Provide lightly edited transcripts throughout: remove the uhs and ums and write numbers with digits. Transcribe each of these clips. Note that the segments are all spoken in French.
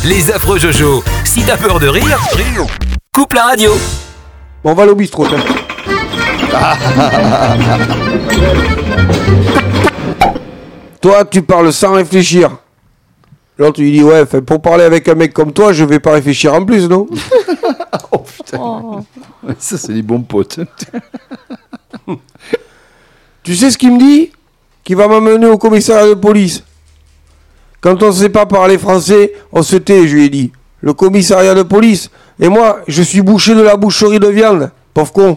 Les affreux Jojo. Si t'as peur de rire, coupe la radio. Bon, on va aller au bistrot. Toi, tu parles sans réfléchir. L'autre, il dit, ouais, pour parler avec un mec comme toi, je vais pas réfléchir en plus, non? Oh putain. Oh. Ça, c'est des bons potes. Tu sais ce qu'il me dit? Qu'il va m'amener au commissariat de police. Quand on ne sait pas parler français, on se tait, je lui ai dit. Le commissariat de police. Et moi, je suis boucher de la boucherie de viande. Pauvre con.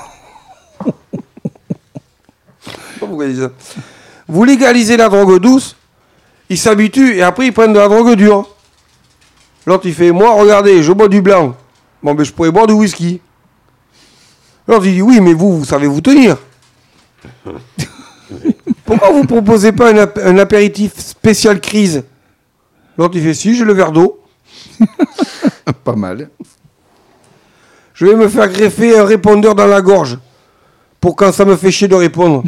Pourquoi il dit ça? Vous légalisez la drogue douce, ils s'habituent et après ils prennent de la drogue dure. L'autre il fait, moi regardez, je bois du blanc. Bon ben je pourrais boire du whisky. L'autre il dit, oui mais vous savez vous tenir. Pourquoi vous proposez pas un apéritif spécial crise? L'autre il fait, si j'ai le verre d'eau. Pas mal. Je vais me faire greffer un répondeur dans la gorge. Pour quand ça me fait chier de répondre.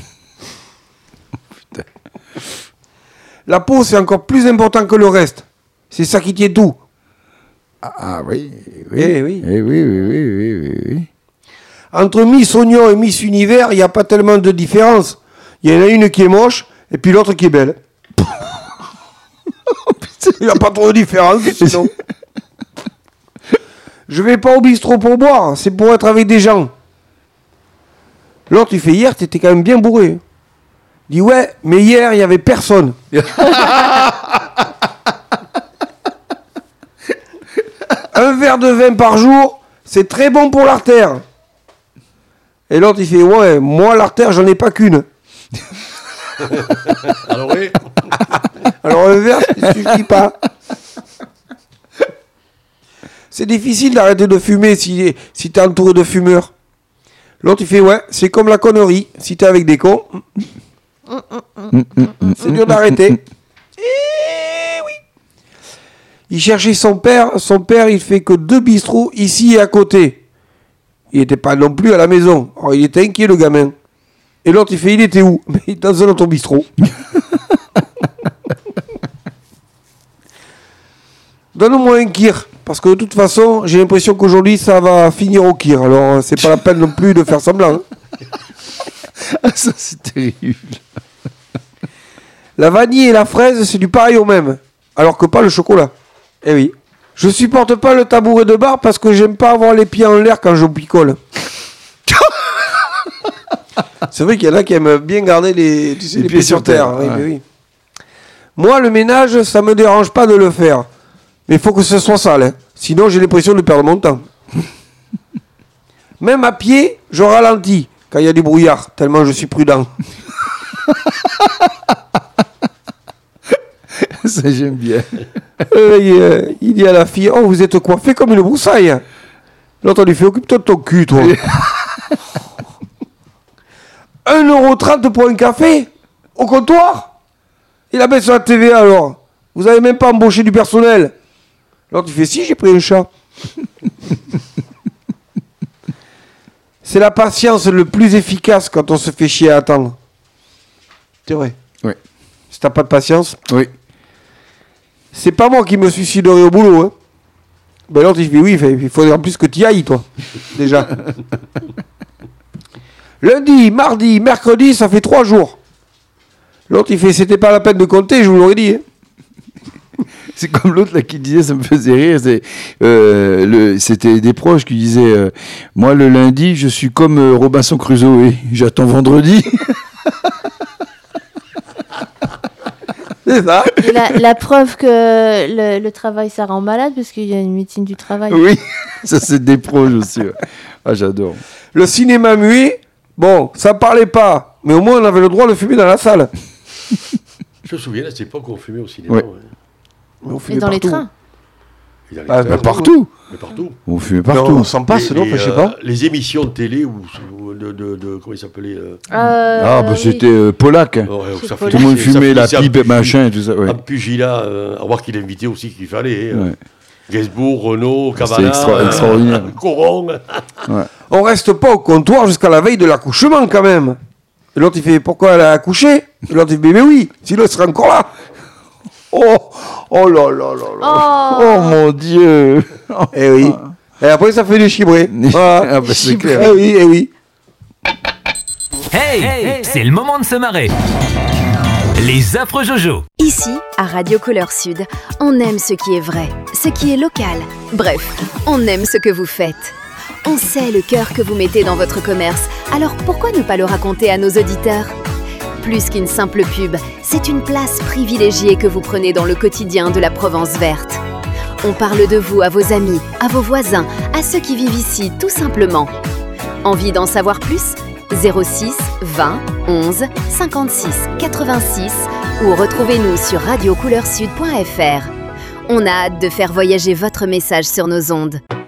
La peau, c'est encore plus important que le reste. C'est ça qui tient tout. Ah oui, oui. Eh oui. Eh oui. Entre Miss Oignon et Miss Univers, il n'y a pas tellement de différence. Il y en a une qui est moche et puis l'autre qui est belle. Il n'y a pas trop de différence, sinon. Je vais pas au bistrot pour boire, c'est pour être avec des gens. L'autre, il fait, hier, t'étais quand même bien bourré. Il dit, ouais, mais hier, il n'y avait personne. Un verre de vin par jour, c'est très bon pour l'artère. Et l'autre, il fait, ouais, moi, l'artère, j'en ai pas qu'une. Alors oui. Alors un verre, ça ne suffit pas. C'est difficile d'arrêter de fumer si t'es entouré de fumeurs. L'autre, il fait, ouais, c'est comme la connerie. Si t'es avec des cons, c'est dur d'arrêter. Oui. Il cherchait son père. Son père, il fait que 2 bistrots ici et à côté. Il n'était pas non plus à la maison. Alors, il était inquiet, le gamin. Et l'autre, il fait, il était où? Mais dans un autre bistrot. Donne-moi un kir. Parce que de toute façon, j'ai l'impression qu'aujourd'hui, ça va finir au kir. Alors, c'est pas la peine non plus de faire semblant. Ah, ça, c'est terrible. La vanille et la fraise, c'est du pareil au même. Alors que pas le chocolat. Eh oui. Je supporte pas le tabouret de bar parce que j'aime pas avoir les pieds en l'air quand je picole. C'est vrai qu'il y en a qui aiment bien garder les pieds sur terre. Oui, oui. Moi, le ménage, ça me dérange pas de le faire. Mais il faut que ce soit sale. Hein. Sinon, j'ai l'impression de perdre mon temps. Même à pied, je ralentis quand il y a du brouillard, tellement je suis prudent. Ça, j'aime bien. Il dit à la fille, oh, vous êtes coiffé comme une broussaille. L'autre lui fait, occupe-toi de ton cul, toi. 1,30€ pour un café au comptoir. Il a baissé sur la TVA alors. Vous avez même pas embauché du personnel. L'autre il fait, si, j'ai pris un chat. C'est la patience le plus efficace quand on se fait chier à attendre. C'est vrai. Oui. Si t'as pas de patience. Oui. C'est pas moi qui me suiciderai au boulot. Hein. Ben l'autre il fait, oui, il faudrait en plus que tu y ailles, toi. Déjà. Lundi, mardi, mercredi, ça fait 3 jours. L'autre il fait, c'était pas la peine de compter, je vous l'aurais dit. Hein. C'est comme l'autre là qui disait, ça me faisait rire, c'était des proches qui disaient moi le lundi je suis comme Robinson Crusoe, j'attends vendredi. C'est ça. Et la preuve que le travail ça rend malade parce qu'il y a une médecine du travail. Oui, ça c'est des proches aussi. Ouais. Ah j'adore. Le cinéma muet, bon, ça parlait pas, mais au moins on avait le droit de fumer dans la salle. Je me souviens, à cette époque, on fumait au cinéma. Ouais. Mais on et dans partout. les trains. Partout. Mais partout. On fumait partout. Non, on s'en passe, non, je sais pas. Les émissions de télé ou de comment il s'appelait c'était Polac. Tout le monde fumait la pipe, machin et tout ça. Ouais. Un pugilat, à voir qu'il invitait aussi qu'il fallait. Ouais. Gainsbourg, Renaud, Cavana, c'était extraordinaire. Coron. Ouais. On reste pas au comptoir jusqu'à la veille de l'accouchement quand même. Et l'autre il fait, pourquoi elle a accouché? Et l'autre il fait, mais oui, sinon elle serait encore là. Oh là là là là. Oh mon Dieu. Eh oui. Et après, ça fait du chibré. Voilà. Ah bah, c'est clair. Eh oui, eh oui. Hey, c'est le moment de se marrer. Les affreux Jojo. Ici, à Radio Couleur Sud, on aime ce qui est vrai, ce qui est local. Bref, on aime ce que vous faites. On sait le cœur que vous mettez dans votre commerce, alors pourquoi ne pas le raconter à nos auditeurs ? Plus qu'une simple pub, c'est une place privilégiée que vous prenez dans le quotidien de la Provence verte. On parle de vous à vos amis, à vos voisins, à ceux qui vivent ici tout simplement. Envie d'en savoir plus ? 06 20 11 56 86 ou retrouvez-nous sur radiocouleurssud.fr. On a hâte de faire voyager votre message sur nos ondes.